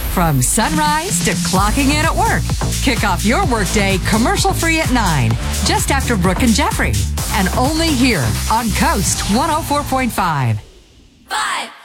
From sunrise to clocking in at work. Kick off your workday commercial-free at 9, just after Brooke and Jeffrey. And only here on Coast 104.5. 5,